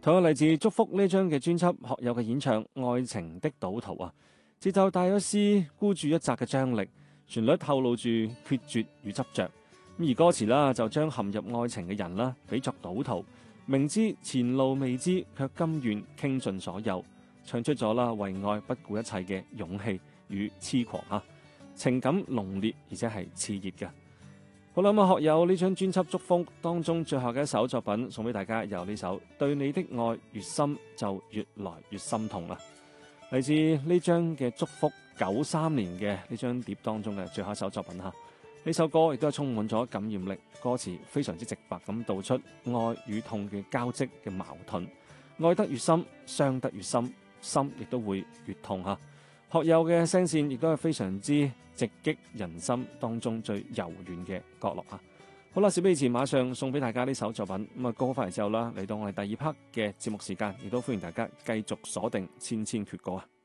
同樣嚟自祝福呢張嘅專輯，學友嘅演唱《愛情的賭徒》啊，節奏帶咗絲孤注一擲嘅張力，旋律透露住決絕與執着。而歌詞啦就將陷入愛情嘅人啦比作賭徒，明知前路未知，卻甘願傾盡所有，唱出咗啦為愛不顧一切嘅勇氣與痴狂啊！情感濃烈而且係熾熱嘅。好啦，咁學友呢張專輯《祝福》當中最後嘅一首作品送俾大家，由呢首《對你的愛越深就越來越心痛》啦，嚟自呢張嘅《祝福》93年嘅呢張碟當中嘅最後一首作品哈。呢首歌亦都係充滿咗感染力，歌詞非常之直白咁道出愛與痛嘅交織嘅矛盾，愛得越深，傷得越深，心亦都會越痛哈。學友嘅聲線亦都係非常之直擊人心當中最柔軟嘅角落啊！好啦，事不宜遲，馬上送俾大家呢首作品。咁啊，歌翻嚟之後啦，嚟到我哋第二 part 嘅節目時間，亦都歡迎大家繼續鎖定千千闕歌啊！